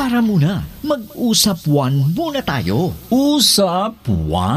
Tara muna, mag-usap one muna tayo. Usap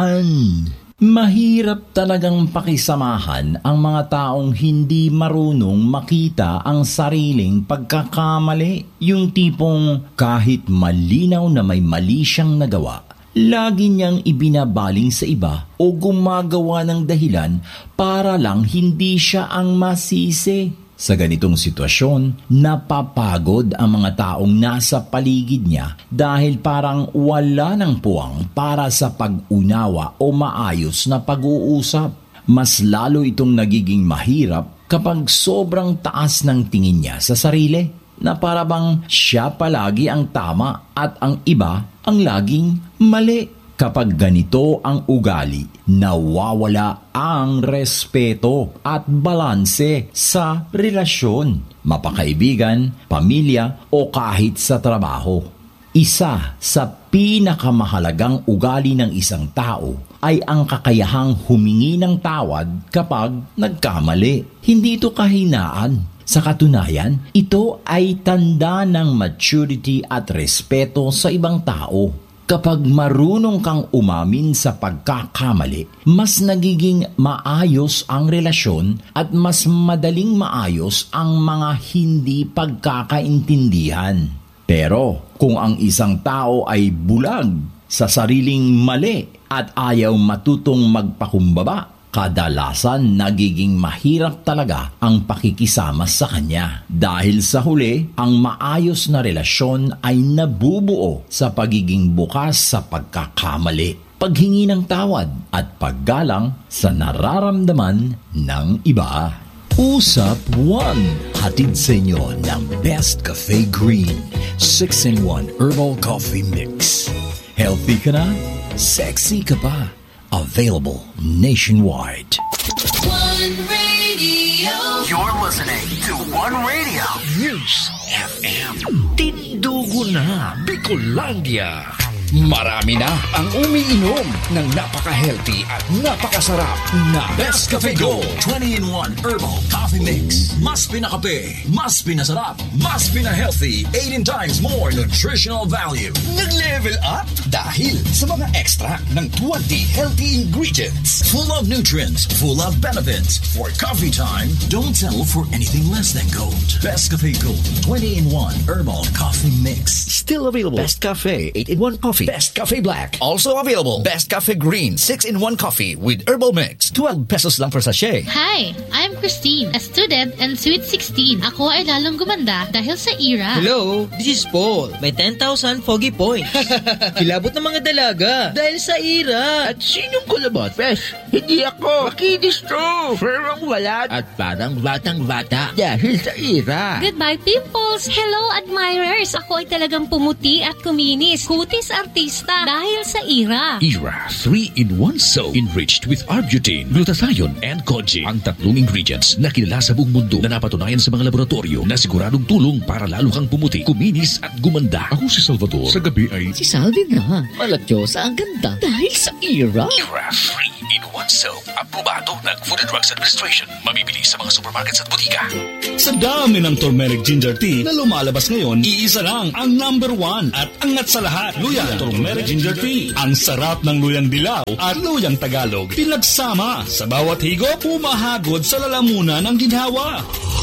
one. Mahirap talagang pakisamahan ang mga taong hindi marunong makita ang sariling pagkakamali. Yung tipong kahit malinaw na may mali siyang nagawa, lagi niyang ibinabaling sa iba o gumagawa ng dahilan para lang hindi siya ang masisi. Sa ganitong sitwasyon, napapagod ang mga taong nasa paligid niya dahil parang wala ng puwang para sa pag-unawa o maayos na pag-uusap. Mas lalo itong nagiging mahirap kapag sobrang taas ng tingin niya sa sarili, na para bang siya palagi ang tama at ang iba ang laging mali. Kapag ganito ang ugali, nawawala ang respeto at balanse sa relasyon, mapakaibigan, pamilya o kahit sa trabaho. Isa sa pinakamahalagang ugali ng isang tao ay ang kakayahang humingi ng tawad kapag nagkamali. Hindi ito kahinaan. Sa katunayan, ito ay tanda ng maturity at respeto sa ibang tao. Kapag marunong kang umamin sa pagkakamali, mas nagiging maayos ang relasyon at mas madaling maayos ang mga hindi pagkakaintindihan. Pero kung ang isang tao ay bulag sa sariling mali at ayaw matutong magpakumbaba, kadalasan nagiging mahirap talaga ang pakikisama sa kanya. Dahil sa huli, ang maayos na relasyon ay nabubuo sa pagiging bukas sa pagkakamali, paghingi ng tawad at paggalang sa nararamdaman ng iba. Usap 1, hatid sa inyo ng Best Cafe Green 6-in-1 Herbal Coffee Mix. Healthy ka na? Sexy ka pa? Available nationwide. One Radio. You're listening to One Radio. News FM. Tindugo na, Bicolandia. Marami na ang umiinom ng napaka-healthy at napakasarap na Best Cafe Gold 20-in-1 Herbal Coffee Mix. Mas pinakape, mas pinasarap, mas pina-healthy, 18 times more nutritional value. Nag-level up dahil sa mga extract ng 20 healthy ingredients. Full of nutrients, full of benefits. For coffee time, don't settle for anything less than gold. Best Cafe Gold 20-in-1 Herbal Coffee Mix. Still available. Best Cafe 8-in-1 Coffee. Best Cafe Black. Also available. Best Cafe Green 6-in-1 Coffee with Herbal Mix. 12 pesos lang per sachet. Hi, I'm Christine, a student and sweet 16. Ako ay lalong gumanda dahil sa IRA. Hello, this is Paul. May 10,000 foggy points. Kilabot ng mga dalaga dahil sa IRA. At sinong kulabot? Fresh, hindi ako. Makinis to. Firmang walat. At parang batang-bata dahil sa IRA. Goodbye, pimples. Hello, admirers. Ako ay talagang pumuti at kuminis. Kutis artista dahil sa IRA. IRA 3-in-1 soap enriched with arbutin, glutathione, and koji. Ang tatlong ingredients na kilala sa buong mundo na napatunayan sa mga laboratorio na siguradong tulong para lalo kang pumuti, kuminis at gumanda. Ako si Salvador. Sa gabi ay si Salvi na. Malatyosa ang ganda dahil sa IRA. IRA 3-in-1 soap. Aprobado ng Food and Drugs Administration. Mamibili sa mga supermarkets at butika. Sa dami ng turmeric ginger tea na lumalabas ngayon, iisa lang ang number 1 at angat sa lahat. Luyang turmeric ginger tea. Ang sarap ng luyang dilaw at luyang Tagalog. Pinagsama sa bawat higop, pumahagod sa lalamunan ng ginhawa.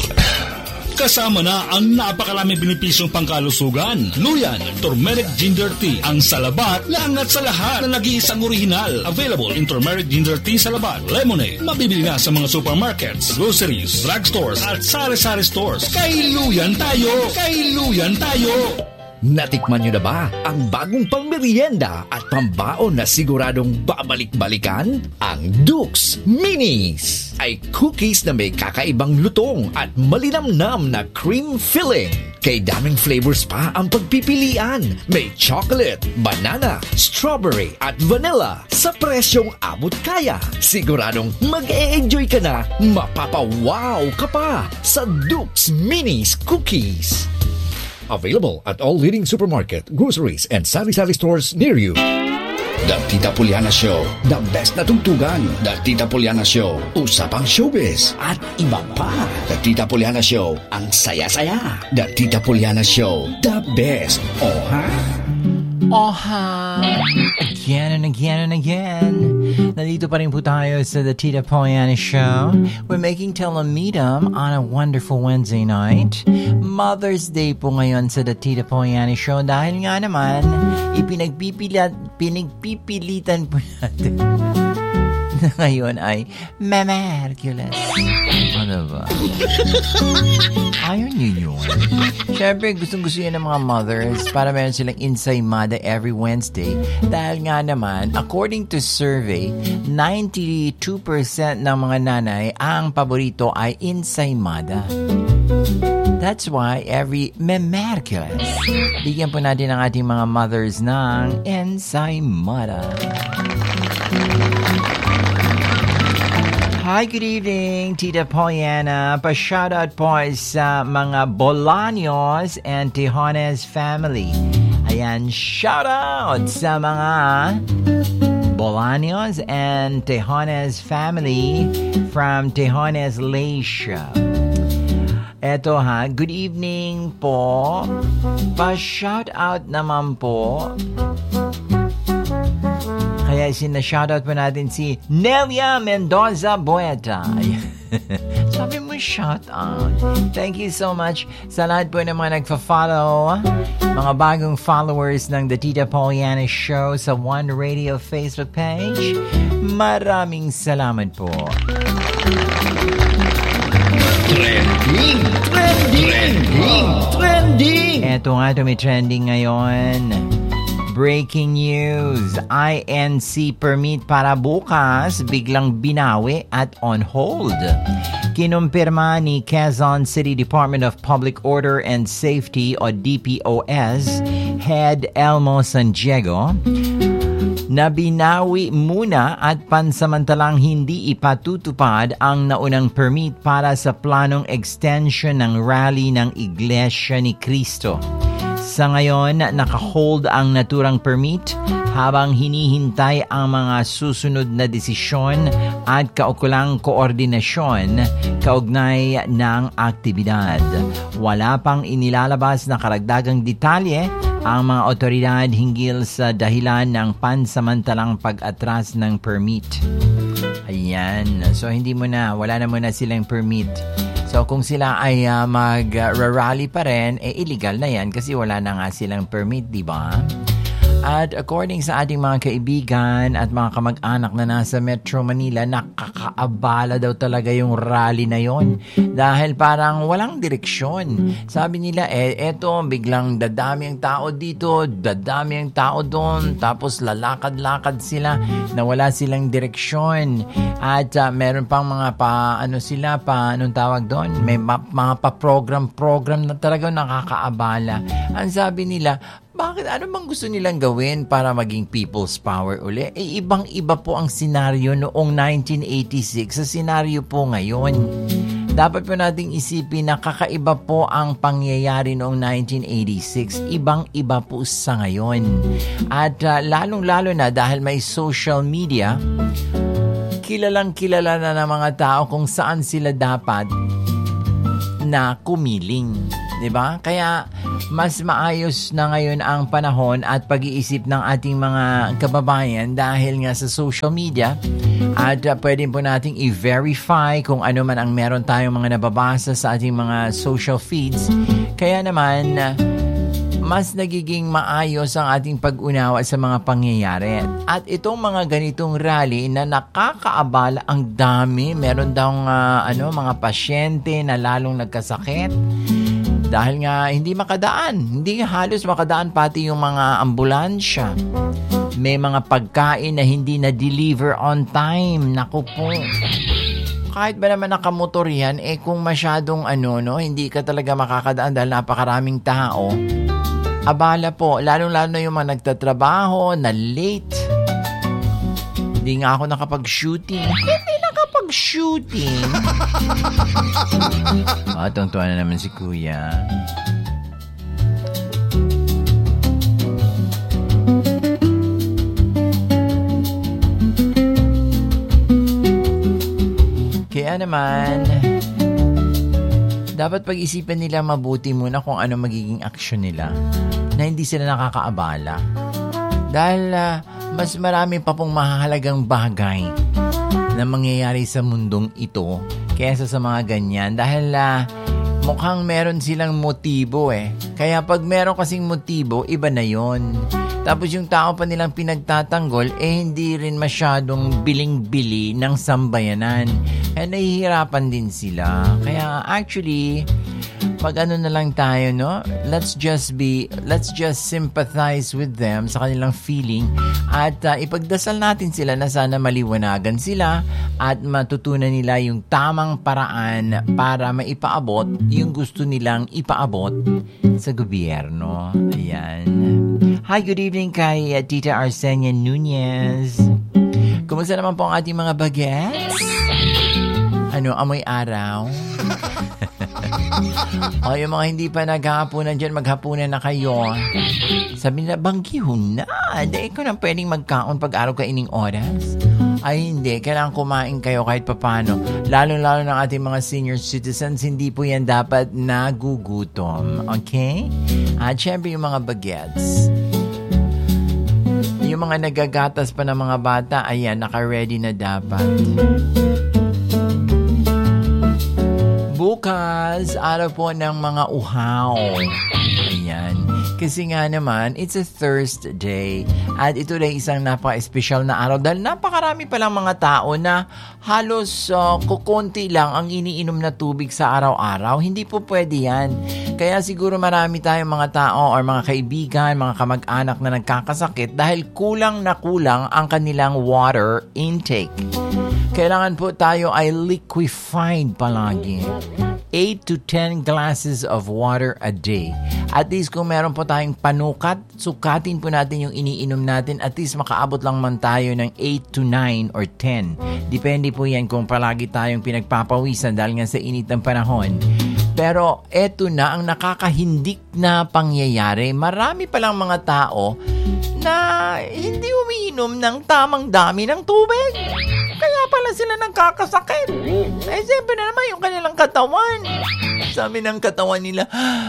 Kasama na ang napakaraming benepisyong pangkalusugan. Luyan, turmeric ginger tea. Ang salabat na angat sa lahat na nag-iisang orihinal. Available in turmeric ginger tea salabat. Lemonade. Mabibili na sa mga supermarkets, groceries, drugstores at sari-sari stores. Kay Luyan tayo! Kay Luyan tayo! Natikman nyo na ba ang bagong pangmerienda at pambaon na siguradong babalik-balikan? Ang Dukes Minis ay cookies na may kakaibang lutong at malinamnam na cream filling. Kay daming flavors pa ang pagpipilian. May chocolate, banana, strawberry at vanilla sa presyong abot kaya. Siguradong mag-e-enjoy ka na, mapapawaw ka pa sa Dukes Minis Cookies. Available at all leading supermarket, groceries, and sari-sari stores near you. The Tita Poliana Show. The best na tugtugan. The Tita Poliana Show. Usapang showbiz. At iba pa. The Tita Poliana Show. Ang saya-saya. The Tita Poliana Show. The best. Oha? Oha! Again and again and again. Nandito pa rin po tayo sa The Tita Poliana Show. We're making telemedum on a wonderful Wednesday night. Mother's Day po ngayon sa The Tita Poliana Show dahil nga naman, pinagpipilitan po natin na ngayon ay Mama Hercules. Ano ba? Ayaw niyo yun. Siyempre, gustong-gusto yun ng mga mothers para meron silang ensaymada every Wednesday. Dahil nga naman, according to survey, 92% ng mga nanay ang paborito ay ensaymada. That's why every Memercules, bigyan po natin ang ating mga mothers ng ensaymada. Hi, good evening, Tita Poliana. Pa-shoutout po sa mga Bolaños and Tejones family. Ayan, shoutout sa mga Bolaños and Tejones family from Tejones, Malaysia. Eto ha, good evening po. Pa-shoutout naman po. Kaya sinashoutout po natin si Nelia Mendoza Boeta. Sabi mo shoutout. Thank you so much sa lahat po ng mga nagfa-follow, mga bagong followers ng The Tita Poliana Show sa One Radio Facebook page. Maraming salamat po. Trending! Trending! Trending! Trending! Eto nga, may trending ngayon. Breaking news, INC permit para bukas biglang binawi at on hold. Kinumpirma ni Quezon City Department of Public Order and Safety o DPOS Head Elmo San Diego na binawi muna at pansamantalang hindi ipatutupad ang naunang permit para sa planong extension ng rally ng Iglesia ni Cristo. Sa ngayon, naka-hold ang naturang permit habang hinihintay ang mga susunod na desisyon at kaukulang koordinasyon kaugnay ng aktibidad. Wala pang inilalabas na karagdagang detalye ang mga otoridad hinggil sa dahilan ng pansamantalang pag-atras ng permit. Ayan. So, wala na muna silang permit. So, kung sila ay mag-rally pa rin, illegal na yan kasi wala na nga silang permit, di ba? At according sa ating mga kaibigan at mga kamag-anak na nasa Metro Manila, nakakaabala daw talaga yung rally na yon dahil parang walang direksyon. Sabi nila, eto, biglang dadami ang tao dito, dadami ang tao doon, tapos lalakad-lakad sila na wala silang direksyon. At meron pang mga anong tawag doon? May mga pa-program na talaga nakakaabala. Ang sabi nila, bakit? Ano bang gusto nilang gawin para maging people's power uli? Ibang-iba po ang senaryo noong 1986 sa senaryo po ngayon. Dapat po nating isipin na kakaiba po ang pangyayari noong 1986. Ibang-iba po sa ngayon. At lalong-lalo na dahil may social media, kilalang-kilala na ng mga tao kung saan sila dapat na kumiling. Diba? Kaya mas maayos na ngayon ang panahon at pag-iisip ng ating mga kababayan dahil nga sa social media at pwede po nating i-verify kung ano man ang meron tayong mga nababasa sa ating mga social feeds. Kaya naman, mas nagiging maayos ang ating pag-unawa sa mga pangyayari. At itong mga ganitong rally na nakakaabala, ang dami. Meron daw mga pasyente na lalong nagkasakit. Dahil nga hindi makadaan. Hindi halos makadaan pati yung mga ambulansya. May mga pagkain na hindi na-deliver on time. Naku po. Kahit ba naman nakamotor yan, kung masyadong hindi ka talaga makakadaan dahil napakaraming tao. Abala po, lalong-lalo na yung mga nagtatrabaho, na late. Hindi nga ako nakapag-shooting. Tungtuan na naman si Kuya. Kaya naman, dapat pag-isipan nila mabuti muna kung ano magiging aksyon nila na hindi sila nakakaabala. Dahil mas marami pa pong mahalagang bagay na mangyayari sa mundong ito kaysa sa mga ganyan. Dahil mukhang meron silang motibo eh. Kaya pag meron kasing motibo, iba na yon. Tapos yung tao pa nilang pinagtatanggol, hindi rin masyadong biling-bili ng sambayanan. Kaya nahihirapan din sila. Kaya actually, pag ano na lang tayo, no? Let's just sympathize with them sa kanilang feeling at ipagdasal natin sila na sana maliwanagan sila at matutunan nila yung tamang paraan para maipaabot yung gusto nilang ipaabot sa gobyerno. Ayan. Hi, good evening kay Tita Arsenia Nunez. Kumusta naman po ang ating mga bagets? Amoy araw? O yung mga hindi pa naghahaponan dyan, maghapunan na kayo. Sabi nila, banggihon na. Hindi ko na pwedeng magkaon pag araw kaining oras. Ay hindi, kailangan kumain kayo kahit papano. Lalo-lalo ng ating mga senior citizens, hindi po yan dapat nagugutom. Okay? At syempre yung mga bagets. Yung mga nagagatas pa ng mga bata, ayan, naka-ready na dapat. Bukas, araw po ng mga uhaw. Ayan. Kasi nga naman, it's a Thursday. At ito rin isang napaka-espesyal na araw dahil napakarami palang mga tao na halos kukunti lang ang iniinom na tubig sa araw-araw. Hindi po pwede yan. Kaya siguro marami tayong mga tao or mga kaibigan, mga kamag-anak na nagkakasakit dahil kulang na kulang ang kanilang water intake. Kailangan po tayo ay liquefied palagi. 8 to 10 glasses of water a day. At least kung meron po tayong panukat, sukatin po natin yung iniinom natin. At least makaabot lang man tayo ng 8 to 9 or 10. Depende po yan kung palagi tayong pinagpapawisan dahil nga sa init ng panahon. Pero eto na ang nakakahindik na pangyayari. Marami palang mga tao na hindi umiinom ng tamang dami ng tubig. Kaya pala sila nagkakasakit. Eh, siyempre na naman yung kanilang katawan. Sabi ng katawan nila,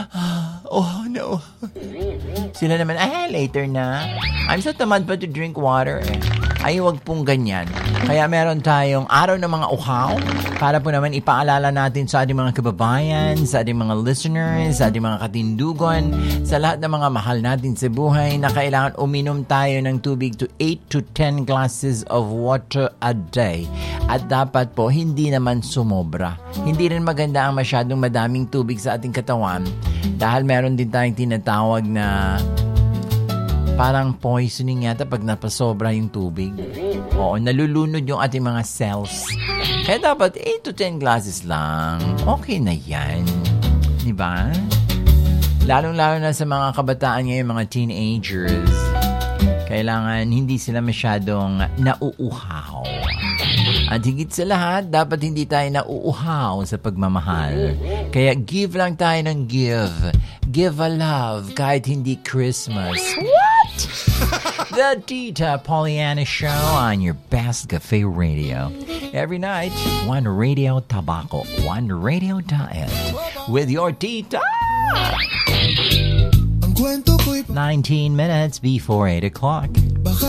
oh no. Sila naman, later na. I'm so tamad pa to drink water. Ay, wag pong ganyan. Kaya meron tayong araw ng mga uhaw para po naman ipaalala natin sa ating mga kababayan, sa ating mga listeners, sa ating mga katindugan, sa lahat ng mga mahal natin sa buhay na kailangan uminom tayo ng tubig to 8 to 10 glasses of water a day. At dapat po, hindi naman sumobra. Hindi rin maganda ang masyadong madaming tubig sa ating katawan dahil meron din tayong tinatawag na parang poisoning yata pag napasobra yung tubig. Oo, nalulunod yung ating mga cells. Kaya dapat 8 to 10 glasses lang. Okay na yan. Diba? Lalong-lalo na sa mga kabataan ngayon, mga teenagers. Kailangan hindi sila masyadong nauuhaw. At higit sa lahat, dapat hindi tayo nauuhaw sa pagmamahal. Kaya give lang tayo ng give. Give a love kahit hindi Christmas. What? The Tita Pollyanna Show on your best cafe radio. Every night, one radio tabaco, one radio diet with your Tita. 19 minutes before 8 o'clock.